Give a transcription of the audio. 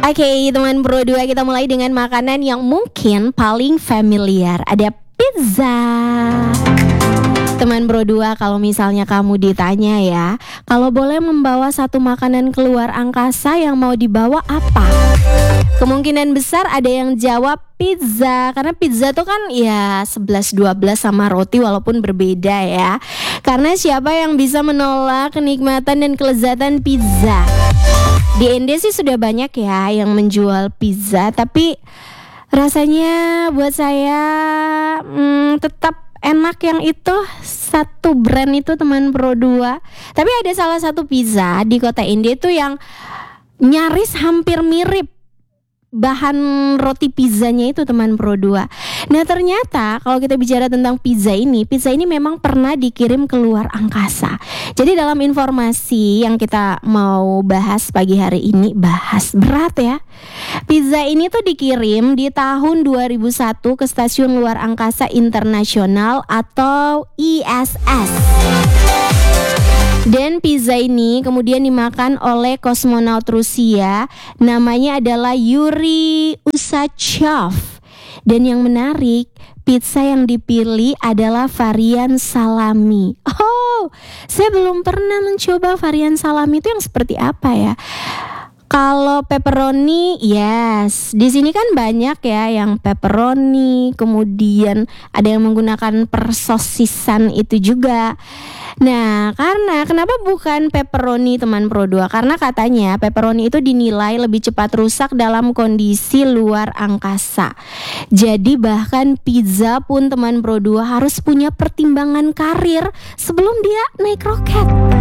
Oke, teman Pro 2, kita mulai dengan makanan yang mungkin paling familiar. Ada pizza. Teman Bro 2, kalau misalnya kamu ditanya ya, kalau boleh membawa satu makanan keluar angkasa, yang mau dibawa apa? Kemungkinan besar ada yang jawab pizza, karena pizza tuh kan ya 11-12 sama roti walaupun berbeda ya. Karena siapa yang bisa menolak kenikmatan dan kelezatan pizza? Di Ende sih sudah banyak ya yang menjual pizza, tapi rasanya buat saya tetap enak yang itu satu brand itu, teman Pro 2. Tapi ada salah satu pizza di kota Ende itu yang nyaris hampir mirip bahan roti pizzanya itu, teman Pro 2. Nah, ternyata kalau kita bicara tentang pizza ini memang pernah dikirim keluar angkasa. Jadi dalam informasi yang kita mau bahas pagi hari ini, bahas berat ya. Pizza ini tuh dikirim di tahun 2001 ke Stasiun Luar Angkasa Internasional atau ISS. Dan pizza ini kemudian dimakan oleh kosmonaut Rusia, namanya adalah Yuri Usachov. Dan yang menarik, pizza yang dipilih adalah varian salami. Oh, saya belum pernah mencoba varian salami itu yang seperti apa ya. Kalau pepperoni, yes. Di sini kan banyak ya yang pepperoni, kemudian ada yang menggunakan persosisan itu juga. Nah, kenapa bukan pepperoni, teman Pro 2? Karena katanya pepperoni itu dinilai lebih cepat rusak dalam kondisi luar angkasa. Jadi bahkan pizza pun, teman Pro 2, harus punya pertimbangan karir sebelum dia naik roket.